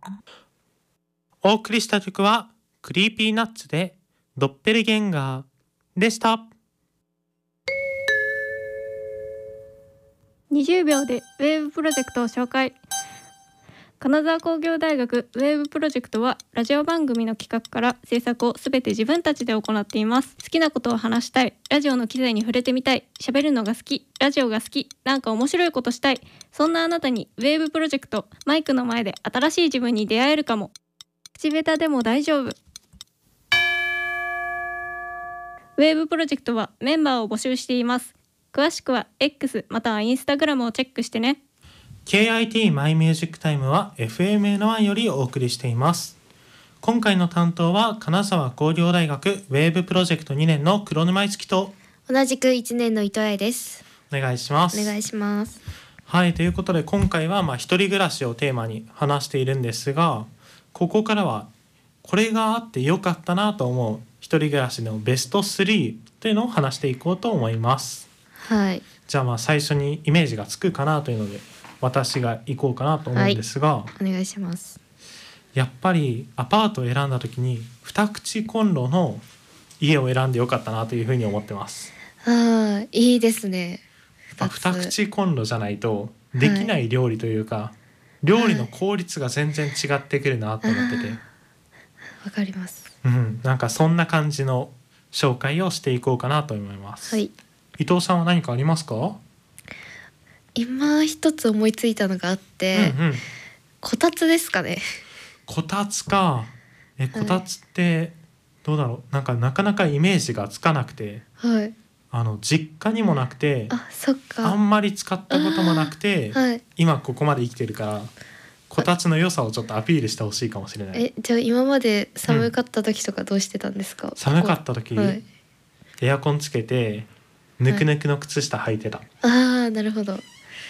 お送りした曲はクリーピーナッツでドッペルゲンガーでした。 20秒でウェーブプロジェクトを紹介。金沢工業大学ウェーブプロジェクトはラジオ番組の企画から制作をすべて自分たちで行っています。好きなことを話したい、ラジオの機材に触れてみたい、喋るのが好き、ラジオが好き、なんか面白いことしたい、そんなあなたにウェーブプロジェクト、マイクの前で新しい自分に出会えるかも。口下手でも大丈夫。ウェーブプロジェクトはメンバーを募集しています。詳しくは X または Instagram をチェックしてね。 KIT マイミュージックタイムは FMN1 よりお送りしています。今回の担当は金沢工業大学ウェーブプロジェクト2年の黒沼樹と同じく1年の伊藤愛です。 お願いします。 お願いします。 はい、ということで今回は一人暮らしをテーマに話しているんですが、ここからはこれがあってよかったなと思う一人暮らしのベスト3というのを話していこうと思います。 はい。 じゃあ最初にイメージがつくかなというので私が行こうかなと思うんですが、 お願いします。 やっぱりアパートを選んだ時に二口コンロの家を選んでよかったなというふうに思ってます。 ああ、いいですね。 二口コンロじゃないとできない料理というか、料理の効率が全然違ってくるなと思ってて、 わかります。 なんかそんな感じの紹介をしていこうかなと思います。 はい。 伊藤さんは何かありますか？ 今一つ思いついたのがあって、こたつですかね。 こたつか。こたつってどうだろう、なんかなかなかイメージがつかなくて、 はい。 実家にもなくて、 そっか。 あんまり使ったこともなくて、 はい。 今ここまで生きてるからこたつの良さをちょっとアピールしてほしいかもしれない。 じゃあ今まで寒かった時とかどうしてたんですか？ 寒かった時、 はい、 エアコンつけてぬくぬくの靴下履いてた。 ああ、なるほど。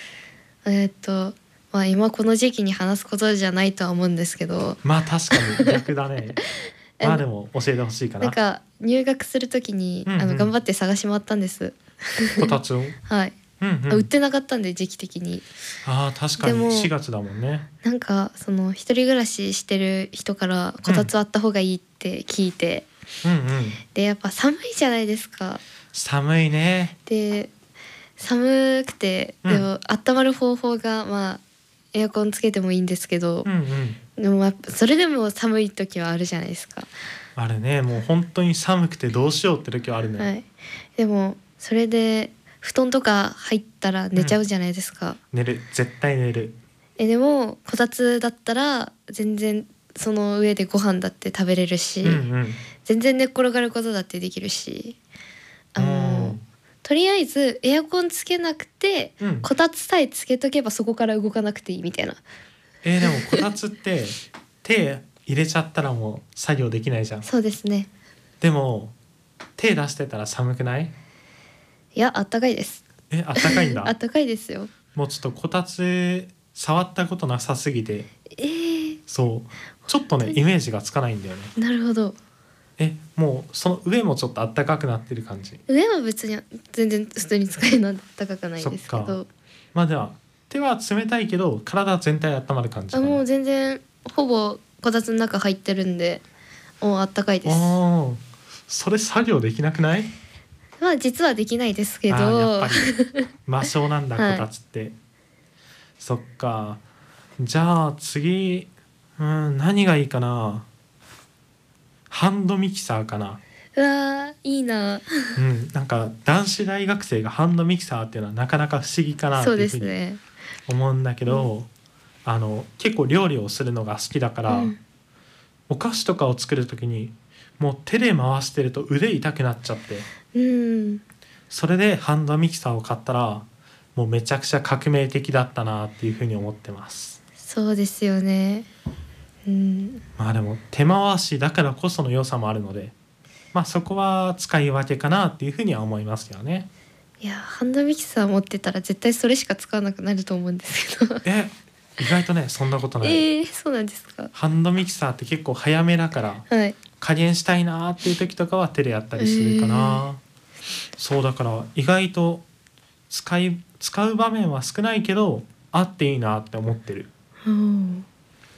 今この時期に話すことじゃないとは思うんですけど、 確かに逆だね。でも教えてほしいかな。 なんか入学する時に、頑張って探し回ったんです。 こたつをはい。売ってなかったんで時期的に。 確かに4月だもんね。 なんかその一人暮らししてる人からこたつあった方がいいって聞いて、でやっぱ寒いじゃないですか。 寒いね。 で寒くて、でも温まる方法がエアコンつけてもいいんですけど、でもそれでも寒い時はあるじゃないですか。 あれね、もう本当に寒くてどうしようって時はあるね。 はい。でもそれで布団とか入ったら寝ちゃうじゃないですか。 寝る、絶対寝る。 でもこたつだったら全然その上でご飯だって食べれるし、全然寝っ転がることだってできるし、とりあえずエアコンつけなくて、こたつさえつけとけばそこから動かなくていいみたいな。 でもこたつって手入れちゃったらもう作業できないじゃん。 そうですね。 でも手出してたら寒くない？ いや、あったかいです。 あったかいんだ。 あったかいですよ。 もうちょっとこたつ触ったことなさすぎて、そうちょっとねイメージがつかないんだよね。 なるほど。 もうその上もちょっとあったかくなってる感じ？ 上は別に全然普通に使えるのはあったかくないですけど。 では手は冷たいけど体全体温まる感じかな。 もう全然ほぼこたつの中入ってるんでもうあったかいです。 それ作業できなくない？ 実はできないですけど、 やっぱり魔性なんだ、こたつって。そっか。じゃあ次、何がいいかな。ハンドミキサーかな。 うわいいな。 なんか男子大学生がハンドミキサーっていうのはなかなか不思議かなっていうふうに思うんだけど、結構料理をするのが好きだから、お菓子とかを作る時にもう手で回してると腕痛くなっちゃって、それでハンドミキサーを買ったらもうめちゃくちゃ革命的だったなっていうふうに思ってます。 そうですよね。 でも手回しだからこその良さもあるので、そこは使い分けかなっていうふうには思いますよね。 いや、ハンドミキサー持ってたら絶対それしか使わなくなると思うんですけど。 意外とねそんなことない。 そうなんですか。 ハンドミキサーって結構早めだから、加減したいなっていう時とかは手でやったりするかな。そうだから意外と使う場面は少ないけどあっていいなって思ってる。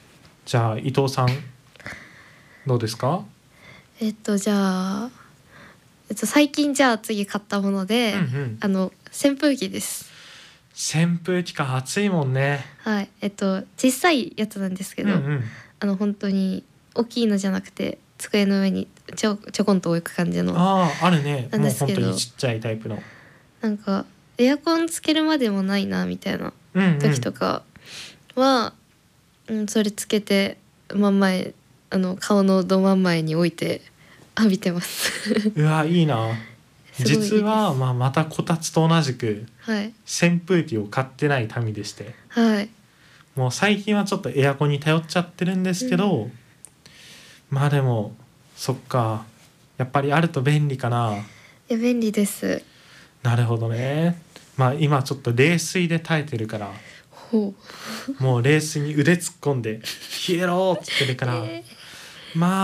じゃあ伊藤さんどうですか？ じゃあ、最近じゃあ次買ったもので、扇風機です。 扇風機か、暑いもんね。 はい、小さいやつなんですけど、本当に大きいのじゃなくて机の上にちょこんと置く感じの。 あるね。 なんですけど、 もう本当にちっちゃいタイプの。 なんかエアコンつけるまでもないなみたいな時とかは、それつけて真ん前、顔のど真ん前に置いて浴びてますうわいいな。 すごいいいです。 実は、またこたつと同じくはい、 扇風機を買ってない民でして、 はい、 もう最近はちょっとエアコンに頼っちゃってるんですけど、でもそっか、やっぱりあると便利かな。 いや便利です。 なるほどね。今ちょっと冷水で耐えてるから、 ほうもう冷水に腕突っ込んで冷えろっつってるから、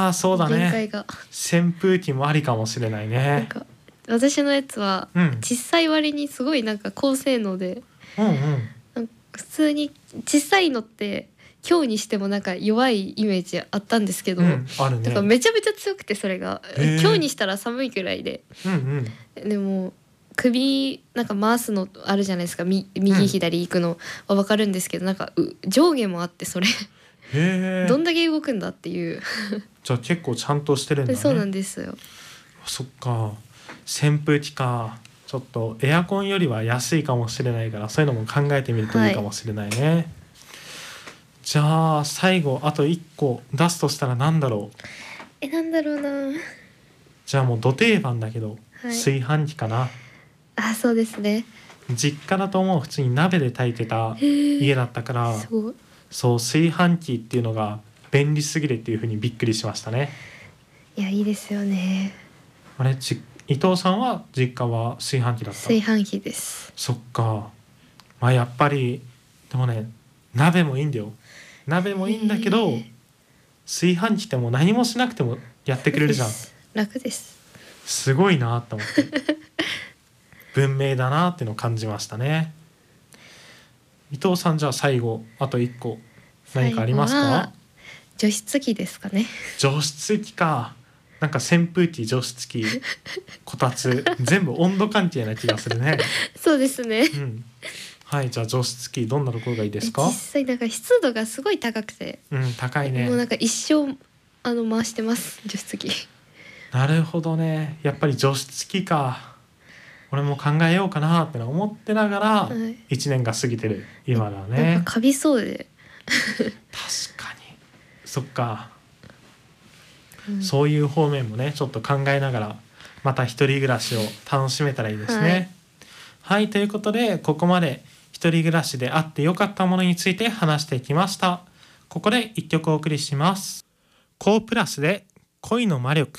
そうだね。 限界が。 扇風機もありかもしれないなんね。 か私のやつは小さい割にすごいなんか高性能で、なんか普通に小さいのって強にしてもなんか弱いイメージあったんですけど、 あるね。 だからめちゃめちゃ強くて、それが強にしたら寒いくらいで、でも首なんか回すのあるじゃないですか、右左行くのは分かるんですけど、なんか上下もあって、それどんだけ動くんだっていうじゃあ結構ちゃんとしてるんだね。 そうなんですよ。 そっか、扇風機か。ちょっとエアコンよりは安いかもしれないから、そういうのも考えてみるといいかもしれないね。じゃあ最後あと1個出すとしたら何だろう。 なんだろうな。 じゃあもうど定番だけど、炊飯器かな。 そうですね。 実家だともう普通に鍋で炊いてた家だったから、そう炊飯器っていうのが便利すぎるっていう風にびっくりしましたね。 いやいいですよね。 あれ、伊藤さんは実家は炊飯器だった？ 炊飯器です。 そっか。やっぱりでもね、鍋もいいんだよ。鍋もいいんだけど、炊飯器ってもう何もしなくてもやってくれるじゃん。 楽です。 すごいなと思って文明だなっていうのを感じましたね。伊藤さん、じゃあ最後あと1個何かありますか？ 除湿機ですかね。 除湿機か。なんか扇風機、除湿機、こたつ全部温度関係な気がするね。 そうですね。 はい、じゃあ除湿機どんなところがいいですか？ 実際なんか湿度がすごい高くて、 高いね。 もうなんか一生回してます、除湿機。 なるほどね。やっぱり除湿機か。俺も考えようかなって思ってながら1年が過ぎてる今だね。 なんかカビそうで確かに。そっか、そういう方面もねちょっと考えながら、また一人暮らしを楽しめたらいいですね。はい、ということでここまで一人暮らしであってよかったものについて話してきました。ここで一曲お送りします。コープラスで恋の魔力。